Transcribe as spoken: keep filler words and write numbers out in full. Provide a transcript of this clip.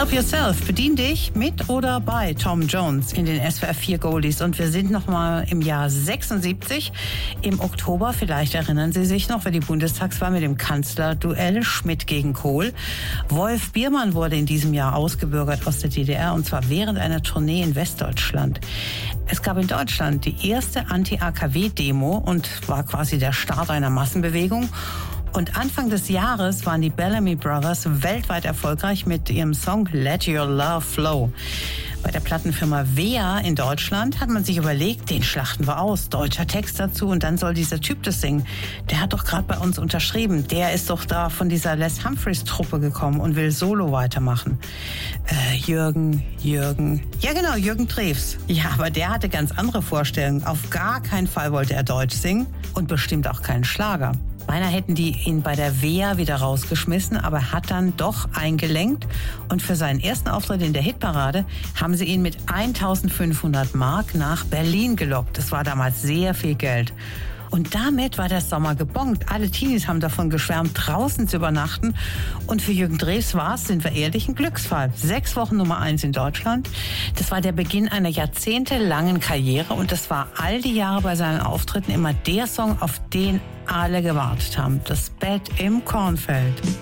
Help Yourself, bedien dich mit oder bei Tom Jones in den S W R vier Goldies. Und wir sind noch mal im Jahr sechsundsiebzig. Im Oktober, vielleicht erinnern Sie sich noch, war die Bundestagswahl mit dem Kanzlerduell Schmidt gegen Kohl. Wolf Biermann wurde in diesem Jahr ausgebürgert aus der D D R, und zwar während einer Tournee in Westdeutschland. Es gab in Deutschland die erste Anti-A K W-Demo und war quasi der Start einer Massenbewegung. Und Anfang des Jahres waren die Bellamy Brothers weltweit erfolgreich mit ihrem Song Let Your Love Flow. Bei der Plattenfirma W E A in Deutschland hat man sich überlegt, den schlachten wir aus. Deutscher Text dazu, und dann soll dieser Typ das singen. Der hat doch gerade bei uns unterschrieben. Der ist doch da von dieser Les Humphreys Truppe gekommen und will solo weitermachen. Äh, Jürgen, Jürgen, ja genau, Jürgen Drews. Ja, aber der hatte ganz andere Vorstellungen. Auf gar keinen Fall wollte er Deutsch singen und bestimmt auch keinen Schlager. Beinahe hätten die ihn bei der W E A wieder rausgeschmissen, aber er hat dann doch eingelenkt. Und für seinen ersten Auftritt in der Hitparade haben sie ihn mit eintausendfünfhundert Mark nach Berlin gelockt. Das war damals sehr viel Geld. Und damit war der Sommer gebongt. Alle Teenies haben davon geschwärmt, draußen zu übernachten. Und für Jürgen Drews war es, sind wir ehrlich, ein Glücksfall. Sechs Wochen Nummer eins in Deutschland. Das war der Beginn einer jahrzehntelangen Karriere. Und das war all die Jahre bei seinen Auftritten immer der Song, auf den alle gewartet haben. Das Bett im Kornfeld.